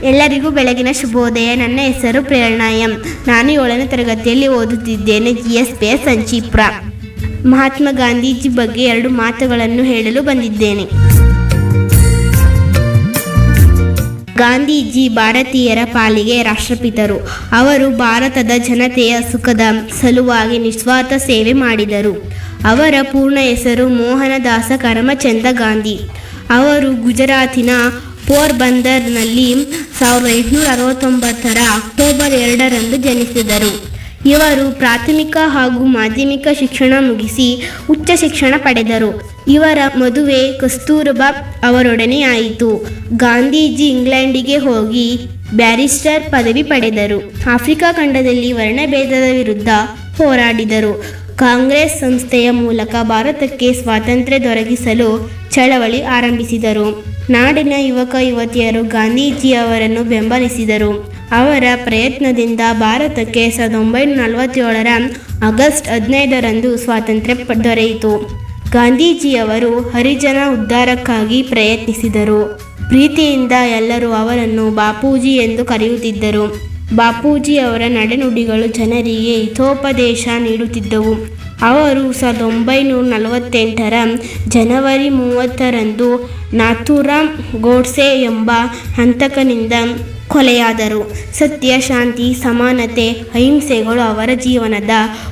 ಎಲ್ಲರಿಗೂ ಬೆಳಗಿನ ಶುಭೋದಯ. ನನ್ನ ಹೆಸರು ಪ್ರೇರಣಾ ಎಂ. ನಾನು 7ನೇ ತರಗತಿಯಲ್ಲಿ ಓದುತ್ತಿದ್ದೇನೆ. GSPS ಸಂಚೀಪುರ. ಮಹಾತ್ಮ ಗಾಂಧೀಜಿ ಬಗ್ಗೆ 2 ಮಾತುಗಳನ್ನು ಹೇಳಲು ಬಂದಿದ್ದೇನೆ. ಗಾಂಧೀಜಿ ಭಾರತೀಯರ ಪಾಲಿಗೆ ರಾಷ್ಟ್ರಪಿತರು. ಅವರು ಭಾರತದ ಜನತೆಯ ಸುಖದ ಸಲುವಾಗಿ ನಿಸ್ವಾರ್ಥ ಸೇವೆ ಮಾಡಿದರು. ಅವರ ಪೂರ್ಣ ಹೆಸರು ಮೋಹನದಾಸ ಕರಮಚಂದ ಗಾಂಧಿ. ಅವರು ಗುಜರಾತಿನ ಪೋರ್ಬಂದರ್ನಲ್ಲಿ 1869 ಅಕ್ಟೋಬರ್ 2ರಂದು ಜನಿಸಿದರು. ಇವರು ಪ್ರಾಥಮಿಕ ಹಾಗೂ ಮಾಧ್ಯಮಿಕ ಶಿಕ್ಷಣ ಮುಗಿಸಿ ಉಚ್ಚ ಶಿಕ್ಷಣ ಪಡೆದರು. ಇವರ ಮದುವೆ ಕಸ್ತೂರಬಾ ಅವರೊಡನೆ ಆಯಿತು. ಗಾಂಧೀಜಿ ಇಂಗ್ಲೆಂಡಿಗೆ ಹೋಗಿ ಬ್ಯಾರಿಸ್ಟರ್ ಪದವಿ ಪಡೆದರು. ಆಫ್ರಿಕಾ ಖಂಡದಲ್ಲಿ ವರ್ಣಭೇದದ ವಿರುದ್ಧ ಹೋರಾಡಿದರು. ಕಾಂಗ್ರೆಸ್ ಸಂಸ್ಥೆಯ ಮೂಲಕ ಭಾರತಕ್ಕೆ ಸ್ವಾತಂತ್ರ್ಯ ದೊರಕಿಸಲು ಚಳವಳಿ ಆರಂಭಿಸಿದರು. ನಾಡಿನ ಯುವಕ ಯುವತಿಯರು ಗಾಂಧೀಜಿಯವರನ್ನು ಬೆಂಬಲಿಸಿದರು. ಅವರ ಪ್ರಯತ್ನದಿಂದ ಭಾರತಕ್ಕೆ 1947 ಆಗಸ್ಟ್ 15ರಂದು ಸ್ವಾತಂತ್ರ್ಯ ದೊರೆಯಿತು. ಗಾಂಧೀಜಿಯವರು ಹರಿಜನ ಉದ್ಧಾರಕ್ಕಾಗಿ ಪ್ರಯತ್ನಿಸಿದರು. ಪ್ರೀತಿಯಿಂದ ಎಲ್ಲರೂ ಅವರನ್ನು ಬಾಪೂಜಿ ಎಂದು ಕರೆಯುತ್ತಿದ್ದರು. ಬಾಪೂಜಿ ಅವರ ನಡೆನುಡಿಗಳು ಜನರಿಗೆ ಹಿತೋಪದೇಶ ನೀಡುತ್ತಿದ್ದವು. ಅವರು 1948 ಜನವರಿ 30ರಂದು ನಾಥೂರಾಮ್ ಗೋಡ್ಸೆ ಎಂಬ ಹಂತಕನಿಂದ ಕೊಲೆಯಾದರು. ಸತ್ಯ, ಶಾಂತಿ, ಸಮಾನತೆ, ಅಹಿಂಸೆಗಳು ಅವರ ಜೀವನದ